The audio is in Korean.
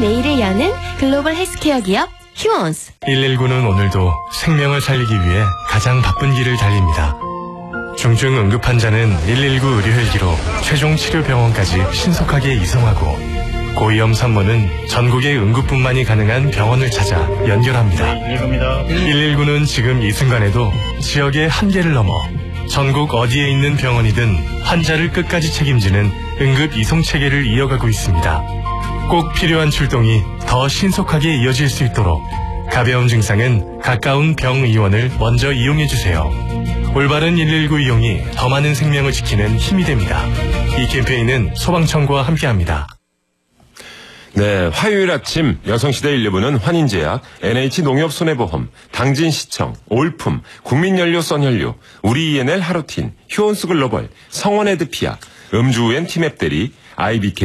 내일을 여는 글로벌 헬스케어 기업 휴원스. 119는 오늘도 생명을 살리기 위해 가장 바쁜 길을 달립니다. 중증 응급 환자는 119 의료 헬기로 최종 치료 병원까지 신속하게 이송하고, 고위험 산모는 전국의 응급분만이 가능한 병원을 찾아 연결합니다. 119는 지금 이 순간에도 지역의 한계를 넘어 전국 어디에 있는 병원이든 환자를 끝까지 책임지는 응급 이송 체계를 이어가고 있습니다. 꼭 필요한 출동이 더 신속하게 이어질 수 있도록 가벼운 증상은 가까운 병의원을 먼저 이용해주세요. 올바른 119 이용이 더 많은 생명을 지키는 힘이 됩니다. 이 캠페인은 소방청구와 함께합니다. 네, 화요일 아침 여성시대 1부는 환인제약, NH농협손해보험, 당진시청, 올품, 국민연료 선연료, 우리 E&L 하루틴, 휴원스 글로벌, 성원에드피아, 음주우엔 티맵대리, IBK